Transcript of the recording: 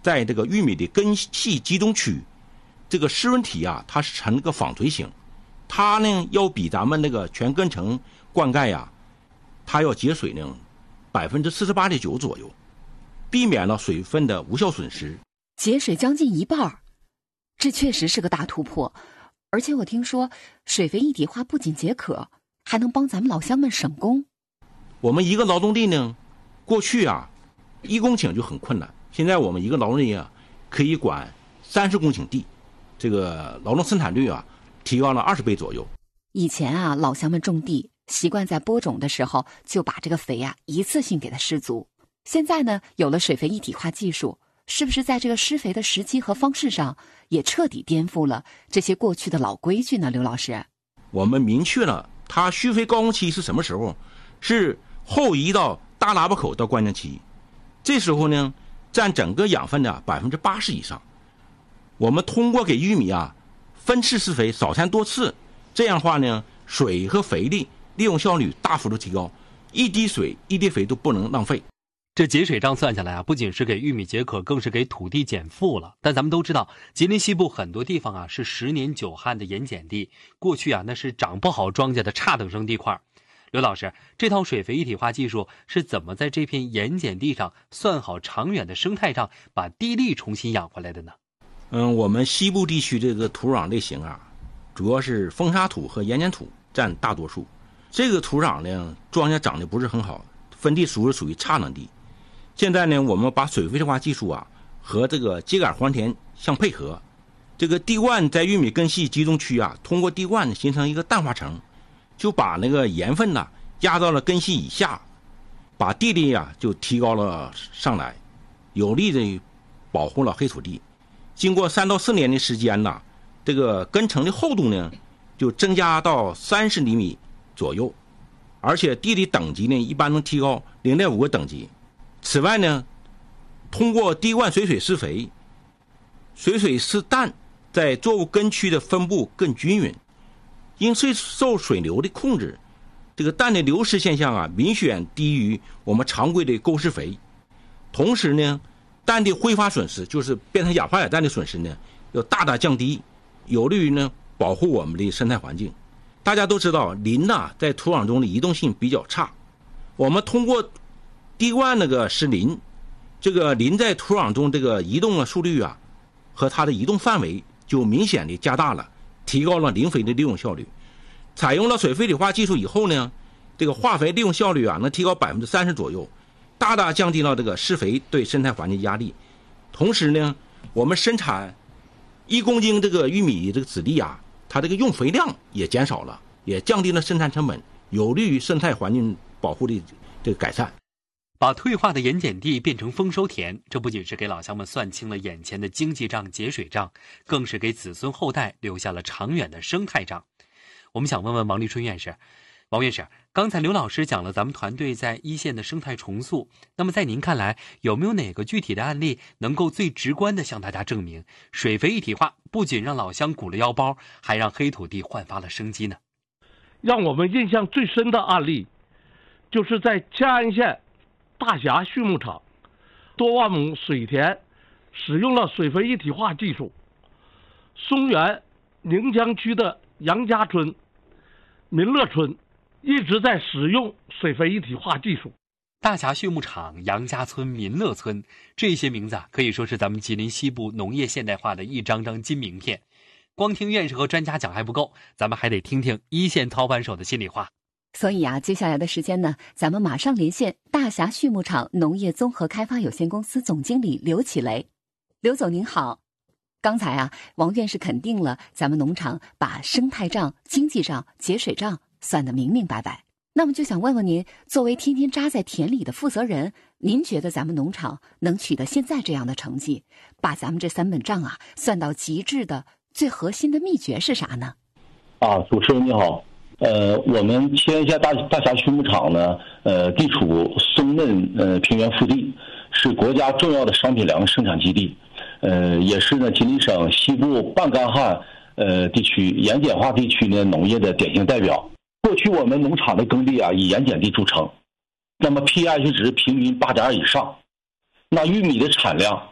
在这个玉米的根系集中区，这个湿润体啊，它是呈那个纺锤形，它呢要比咱们那个全根层灌溉呀，它要节水呢48.9%左右，避免了水分的无效损失， 节水将近一半，这确实是个大突破。而且我听说水肥一体化不仅解渴，还能帮咱们老乡们省工。 我们一个劳动力呢，过去啊1公顷就很困难，现在我们一个劳动力啊可以管30公顷地，这个劳动生产率啊提高了20倍左右。 以前啊，老乡们种地习惯在播种的时候就把这个肥啊一次性给它施足，现在呢有了水肥一体化技术，是不是在这个施肥的时机和方式上也彻底颠覆了这些过去的老规矩呢？刘老师， 我们明确了它需肥高峰期是什么时候，是后移到大喇叭口到关键期，这时候呢占整个养分的80%以上。我们通过给玉米啊分次施肥，少参多次，这样的话呢，水和肥力利用效率大幅度提高，一滴水一滴肥都不能浪费。 这节水账算下来啊，不仅是给玉米解渴，更是给土地减负了。但咱们都知道，吉林西部很多地方啊是10年9旱的盐碱地，过去啊那是长不好庄稼的差等生地块。刘老师，这套水肥一体化技术是怎么在这片盐碱地上算好长远的生态账，把地力重新养回来的呢？ 我们西部地区这个土壤类型啊，主要是风沙土和盐碱土占大多数。这个土壤呢，庄稼长得不是很好，分地属于差能地。现在呢，我们把水肥化技术啊和这个秸秆黄田相配合，这个地灌在玉米根系集中区啊，通过地灌形成一个氮化层，就把那个盐分呢压到了根系以下，把地力啊就提高了上来，有力的保护了黑土地。经过3到4年的时间呢，这个根层的厚度呢就增加到30厘米左右，而且地理等级呢一般能提高0.5个等级。此外呢，通过滴灌水施肥，水施氮在作物根区的分布更均匀，因受水流的控制，这个氮的流失现象啊明显低于我们常规的沟施肥。同时呢，氮的挥发损失，就是变成氧化亚氮的损失呢要大大降低，有利于呢保护我们的生态环境。大家都知道磷在土壤中的移动性比较差，我们通过滴灌那个施磷，这个磷在土壤中这个移动的速率啊和它的移动范围就明显的加大了，提高了磷肥的利用效率。采用了水肥一体化技术以后呢，这个化肥利用效率啊能提高30%左右，大大降低了这个施肥对生态环境压力。同时呢，我们生产1公斤这个玉米这个籽粒啊，它这个用肥量也减少了，也降低了生产成本，有利于生态环境保护的这个改善。 把退化的盐碱地变成丰收田，这不仅是给老乡们算清了眼前的经济账、节水账，更是给子孙后代留下了长远的生态账。我们想问问王立春院士，王院士，刚才刘老师讲了咱们团队在一线的生态重塑，那么在您看来，有没有哪个具体的案例能够最直观地向大家证明，水肥一体化不仅让老乡鼓了腰包，还让黑土地焕发了生机呢？ 让我们印象最深的案例，就是在乾安县大峡畜牧场多万亩水田使用了水肥一体化技术。松原宁江区的杨家村、民乐村一直在使用水肥一体化技术。 大峡畜牧场、杨家村、民乐村，这些名字啊，可以说是咱们吉林西部农业现代化的一张张金名片。光听院士和专家讲还不够，咱们还得听听一线操盘手的心里话。 所以啊，接下来的时间呢，咱们马上连线大峡畜牧场农业综合开发有限公司总经理刘启雷。刘总您好，刚才啊，王院士肯定了咱们农场把生态账、经济账、节水账算得明明白白。那么就想问问您，作为天天扎在田里的负责人，您觉得咱们农场能取得现在这样的成绩，把咱们这3本账啊算到极致的最核心的秘诀是啥呢？ 主持人你好。我们乾安县大峡畜牧场呢，地处松嫩平原腹地，是国家重要的商品粮生产基地，也是呢吉林省西部半干旱地区盐碱化地区呢农业的典型代表。过去我们农场的耕地啊以盐碱地著称，那么 pH 值平均8.2以上，那玉米的产量